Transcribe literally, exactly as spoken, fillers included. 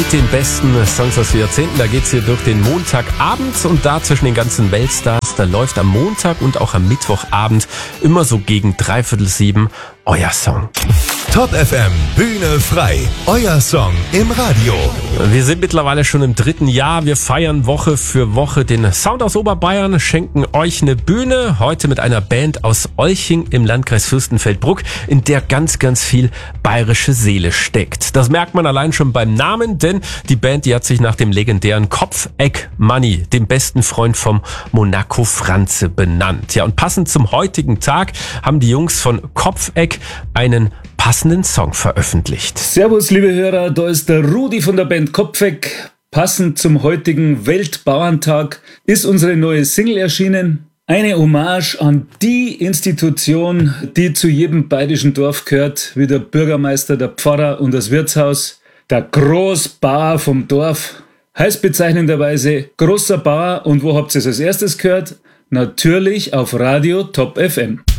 mit den besten Songs aus den Jahrzehnten. Da geht's hier durch den Montagabend und da zwischen den ganzen Weltstars, da läuft am Montag und auch am Mittwochabend immer so gegen dreiviertel sieben euer Song. Top F M, Bühne frei. Euer Song im Radio. Wir sind mittlerweile schon im dritten Jahr. Wir feiern Woche für Woche den Sound aus Oberbayern, schenken euch eine Bühne. Heute mit einer Band aus Olching im Landkreis Fürstenfeldbruck, in der ganz, ganz viel bayerische Seele steckt. Das merkt man allein schon beim Namen, denn die Band, die hat sich nach dem legendären Kopfeck Manni, dem besten Freund vom Monaco Franze, benannt. Ja, und passend zum heutigen Tag haben die Jungs von Kopfeck einen passenden Song veröffentlicht. Servus, liebe Hörer, da ist der Rudi von der Band Kopfeck. Passend zum heutigen Weltbauerntag ist unsere neue Single erschienen. Eine Hommage an die Institution, die zu jedem bayerischen Dorf gehört, wie der Bürgermeister, der Pfarrer und das Wirtshaus. Der Großbauer vom Dorf. Heißt bezeichnenderweise großer Bauer. Und wo habt ihr es als erstes gehört? Natürlich auf Radio Top F M.